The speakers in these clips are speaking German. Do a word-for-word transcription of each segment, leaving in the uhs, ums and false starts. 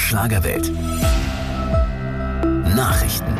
Schlagerwelt. Nachrichten.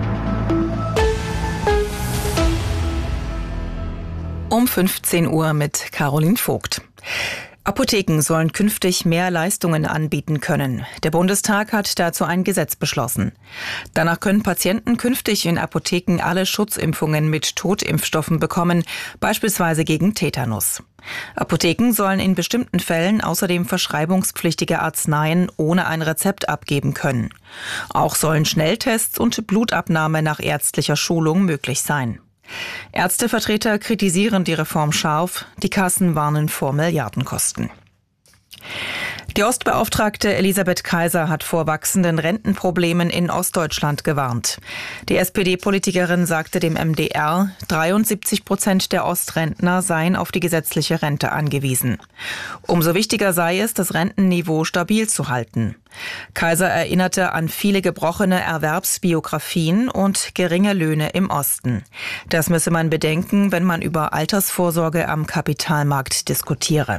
Um fünfzehn Uhr mit Caroline Vogt. Apotheken sollen künftig mehr Leistungen anbieten können. Der Bundestag hat dazu ein Gesetz beschlossen. Danach können Patienten künftig in Apotheken alle Schutzimpfungen mit Totimpfstoffen bekommen, beispielsweise gegen Tetanus. Apotheken sollen in bestimmten Fällen außerdem verschreibungspflichtige Arzneien ohne ein Rezept abgeben können. Auch sollen Schnelltests und Blutabnahme nach ärztlicher Schulung möglich sein. Ärztevertreter kritisieren die Reform scharf, die Kassen warnen vor Milliardenkosten. Die Ostbeauftragte Elisabeth Kaiser hat vor wachsenden Rentenproblemen in Ostdeutschland gewarnt. Die S P D-Politikerin sagte dem M D R, dreiundsiebzig Prozent der Ostrentner seien auf die gesetzliche Rente angewiesen. Umso wichtiger sei es, das Rentenniveau stabil zu halten. Kaiser erinnerte an viele gebrochene Erwerbsbiografien und geringe Löhne im Osten. Das müsse man bedenken, wenn man über Altersvorsorge am Kapitalmarkt diskutiere.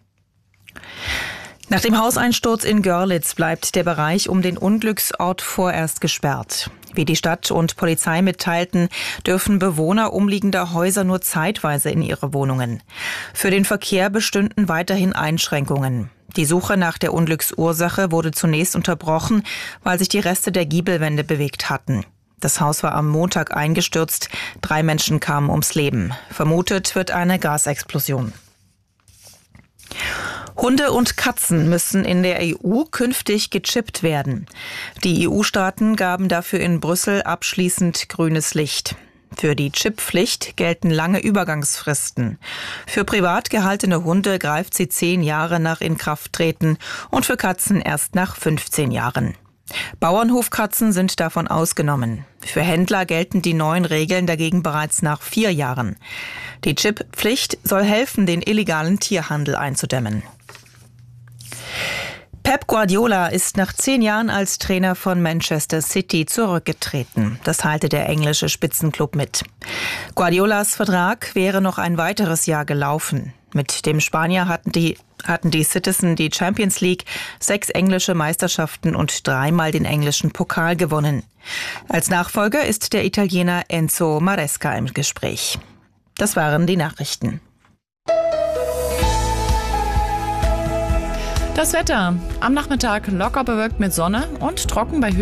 Nach dem Hauseinsturz in Görlitz bleibt der Bereich um den Unglücksort vorerst gesperrt. Wie die Stadt und Polizei mitteilten, dürfen Bewohner umliegender Häuser nur zeitweise in ihre Wohnungen. Für den Verkehr bestünden weiterhin Einschränkungen. Die Suche nach der Unglücksursache wurde zunächst unterbrochen, weil sich die Reste der Giebelwände bewegt hatten. Das Haus war am Montag eingestürzt, drei Menschen kamen ums Leben. Vermutet wird eine Gasexplosion. Hunde und Katzen müssen in der E U künftig gechippt werden. Die E U-Staaten gaben dafür in Brüssel abschließend grünes Licht. Für die Chipppflicht gelten lange Übergangsfristen. Für privat gehaltene Hunde greift sie zehn Jahre nach Inkrafttreten und für Katzen erst nach fünfzehn Jahren. Bauernhofkatzen sind davon ausgenommen. Für Händler gelten die neuen Regeln dagegen bereits nach vier Jahren. Die Chipppflicht soll helfen, den illegalen Tierhandel einzudämmen. Pep Guardiola ist nach zehn Jahren als Trainer von Manchester City zurückgetreten. Das teilte der englische Spitzenklub mit. Guardiolas Vertrag wäre noch ein weiteres Jahr gelaufen. Mit dem Spanier hatten die, hatten die Citizen die Champions League, sechs englische Meisterschaften und dreimal den englischen Pokal gewonnen. Als Nachfolger ist der Italiener Enzo Maresca im Gespräch. Das waren die Nachrichten. Das Wetter. Am Nachmittag locker bewölkt mit Sonne und trocken bei